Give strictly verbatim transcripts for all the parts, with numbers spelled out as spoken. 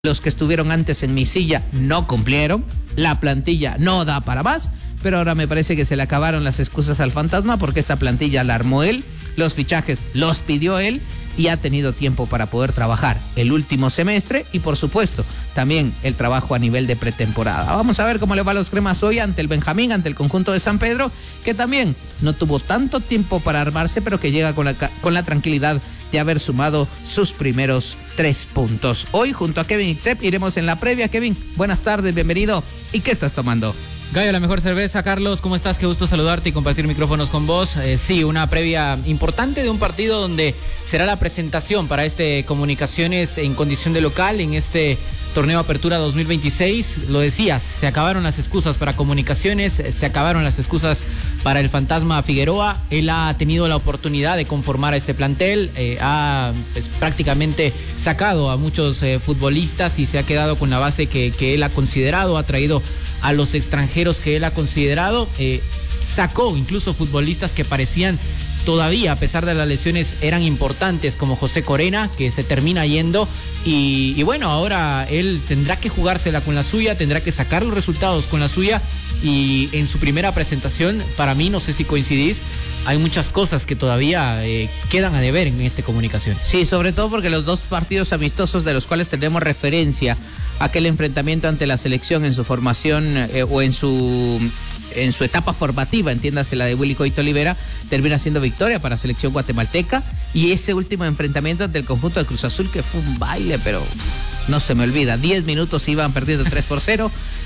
Los que estuvieron antes en mi silla no cumplieron, la plantilla no da para más, pero ahora me parece que se le acabaron las excusas al fantasma porque esta plantilla la armó él, los fichajes los pidió él y ha tenido tiempo para poder trabajar el último semestre y por supuesto también el trabajo a nivel de pretemporada. Vamos a ver cómo le va a los cremas hoy ante el Benjamín, ante el conjunto de San Pedro, que también no tuvo tanto tiempo para armarse, pero que llega con la, con la tranquilidad de haber sumado sus primeros tres puntos. Hoy junto a Kevin Itzep iremos en la previa. Kevin, buenas tardes, bienvenido. ¿Y qué estás tomando? Gallo, la mejor cerveza. Carlos, ¿cómo estás? Qué gusto saludarte y compartir micrófonos con vos. Eh, sí, una previa importante de un partido donde será la presentación para este Comunicaciones en condición de local en este torneo Apertura dos mil veintiséis. Lo decías, se acabaron las excusas para Comunicaciones, se acabaron las excusas para el fantasma Figueroa. Él ha tenido la oportunidad de conformar a este plantel, eh, ha pues, prácticamente sacado a muchos eh, futbolistas y se ha quedado con la base que, que él ha considerado, ha traído a los extranjeros que él ha considerado, eh, sacó incluso futbolistas que parecían todavía, a pesar de las lesiones, eran importantes, como José Corena, que se termina yendo, y, y bueno, ahora él tendrá que jugársela con la suya, tendrá que sacar los resultados con la suya, y en su primera presentación, para mí, no sé si coincidís, hay muchas cosas que todavía eh, quedan a deber en este Comunicación. Sí, sobre todo porque los dos partidos amistosos de los cuales tenemos referencia, aquel enfrentamiento ante la selección en su formación eh, o en su en su etapa formativa, entiéndase la de Willy Coito Olivera, termina siendo victoria para selección guatemalteca, y ese último enfrentamiento ante el conjunto de Cruz Azul que fue un baile, pero uff, no se me olvida, diez minutos iban perdiendo tres por cero,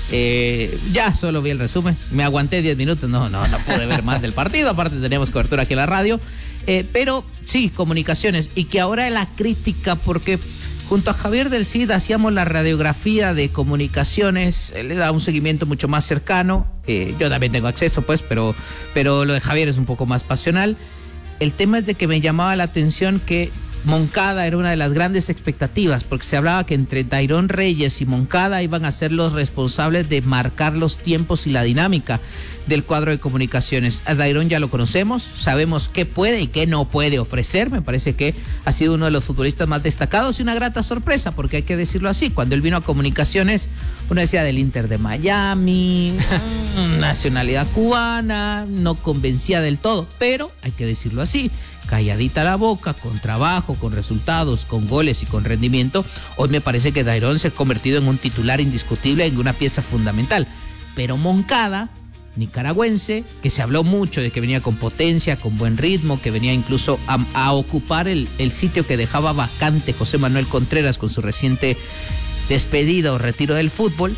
eh, ya solo vi el resumen, me aguanté diez minutos, no, no, no pude ver más del partido, aparte teníamos cobertura aquí en la radio, eh, pero sí, Comunicaciones, y que ahora la crítica porque junto a Javier del Cid hacíamos la radiografía de Comunicaciones, él le da un seguimiento mucho más cercano, eh, yo también tengo acceso pues, pero, pero lo de Javier es un poco más pasional. El tema es de que me llamaba la atención que Moncada era una de las grandes expectativas, porque se hablaba que entre Dairon Reyes y Moncada iban a ser los responsables de marcar los tiempos y la dinámica del cuadro de Comunicaciones. A Dairon ya lo conocemos, sabemos qué puede y qué no puede ofrecer, me parece que ha sido uno de los futbolistas más destacados y una grata sorpresa, porque hay que decirlo así, cuando él vino a Comunicaciones, uno decía del Inter de Miami, nacionalidad cubana, no convencía del todo, pero hay que decirlo así, calladita la boca, con trabajo, con resultados, con goles y con rendimiento, hoy me parece que Dairon se ha convertido en un titular indiscutible, en una pieza fundamental. Pero Moncada, nicaragüense, que se habló mucho de que venía con potencia, con buen ritmo, que venía incluso a, a ocupar el, el sitio que dejaba vacante José Manuel Contreras con su reciente despedida o retiro del fútbol,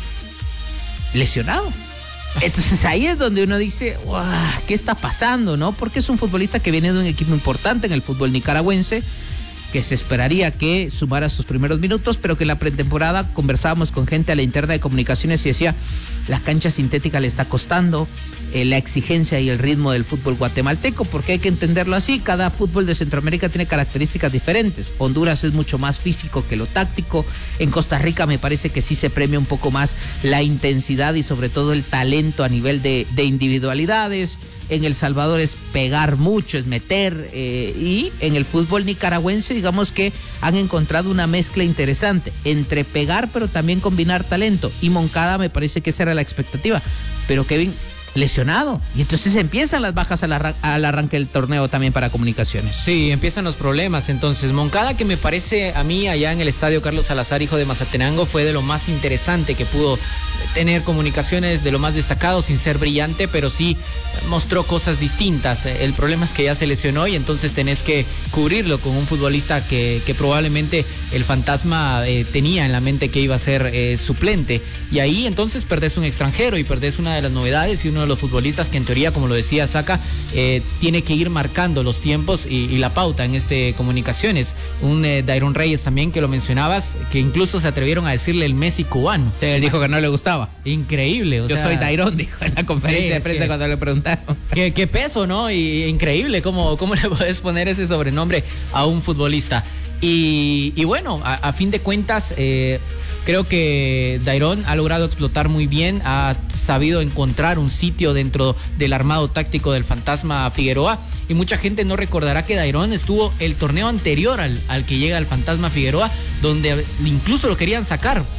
lesionado. Entonces ahí es donde uno dice, wow, ¿qué está pasando? ¿No? Porque es un futbolista que viene de un equipo importante en el fútbol nicaragüense, que se esperaría que sumara sus primeros minutos, pero que en la pretemporada conversábamos con gente a la interna de Comunicaciones y decía, la cancha sintética le está costando, eh, la exigencia y el ritmo del fútbol guatemalteco, porque hay que entenderlo así, cada fútbol de Centroamérica tiene características diferentes. Honduras es mucho más físico que lo táctico, en Costa Rica me parece que sí se premia un poco más la intensidad y sobre todo el talento a nivel de, de individualidades. En El Salvador es pegar mucho, es meter, eh, y en el fútbol nicaragüense digamos que han encontrado una mezcla interesante entre pegar pero también combinar talento, y Moncada me parece que esa era la expectativa, pero Kevin lesionado, y entonces empiezan las bajas al, arran- al arranque del torneo también para Comunicaciones. Sí, empiezan los problemas. Entonces, Moncada, que me parece a mí allá en el estadio Carlos Salazar, hijo de Mazatenango, fue de lo más interesante que pudo tener Comunicaciones, de lo más destacado, sin ser brillante, pero sí mostró cosas distintas. El problema es que ya se lesionó y entonces tenés que cubrirlo con un futbolista que, que probablemente el fantasma eh, tenía en la mente que iba a ser eh, suplente, y ahí entonces perdés un extranjero y perdés una de las novedades y uno de los futbolistas que en teoría, como lo decía Saca, eh, tiene que ir marcando los tiempos y, y la pauta en este Comunicaciones. Un eh, Dairon Reyes también, que lo mencionabas, que incluso se atrevieron a decirle el Messi cubano. Sí, él dijo que no le gustaba. Increíble. O Yo sea, soy Dairon, dijo en la conferencia sí, de prensa que, cuando le preguntaron. Qué, qué peso, ¿no? Y increíble cómo, cómo le puedes poner ese sobrenombre a un futbolista. Y, y bueno, a, a fin de cuentas, eh, Creo que Dairon ha logrado explotar muy bien, ha sabido encontrar un sitio dentro del armado táctico del Fantasma Figueroa, y mucha gente no recordará que Dairon estuvo el torneo anterior al, al que llega el Fantasma Figueroa, donde incluso lo querían sacar